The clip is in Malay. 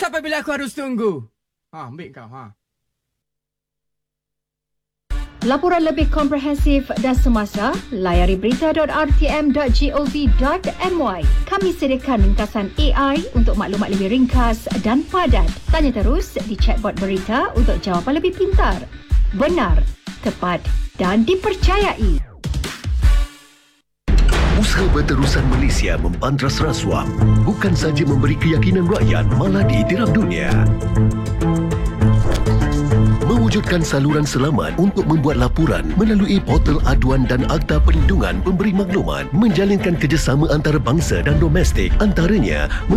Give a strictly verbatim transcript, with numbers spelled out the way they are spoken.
sampai bila aku harus tunggu? Ha, ambil kau, ha. Laporan lebih komprehensif dan semasa, layari berita dot r t m dot gov dot m y. Kami sediakan ringkasan A I untuk maklumat lebih ringkas dan padat. Tanya terus di chatbot berita untuk jawapan lebih pintar, benar, tepat dan dipercayai. Usaha Berterusan Malaysia membantras rasuah bukan saja memberi keyakinan rakyat, malah diiktiraf dunia. Mewujudkan saluran selamat untuk membuat laporan melalui portal aduan dan Akta Perlindungan Pemberi Maklumat, menjalinkan kerjasama antarabangsa dan domestik, antaranya